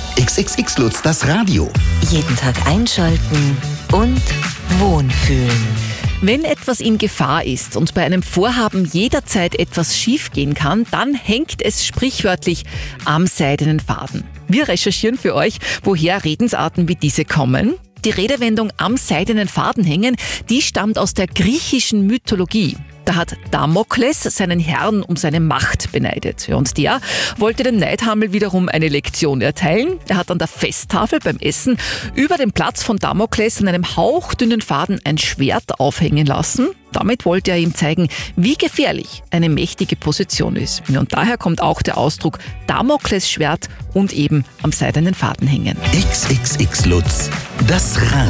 XXX Lutz, das Radio. Jeden Tag einschalten und wohnfühlen. Wenn etwas in Gefahr ist und bei einem Vorhaben jederzeit etwas schiefgehen kann, dann hängt es sprichwörtlich am seidenen Faden. Wir recherchieren für euch, woher Redensarten wie diese kommen. Die Redewendung am seidenen Faden hängen, die stammt aus der griechischen Mythologie. Da hat Damokles seinen Herrn um seine Macht beneidet. Und der wollte dem Neidhammel wiederum eine Lektion erteilen. Er hat an der Festtafel beim Essen über dem Platz von Damokles an einem hauchdünnen Faden ein Schwert aufhängen lassen. Damit wollte er ihm zeigen, wie gefährlich eine mächtige Position ist. Und daher kommt auch der Ausdruck Damokles Schwert und eben am seidenen Faden hängen. XXX Lutz, das Radio.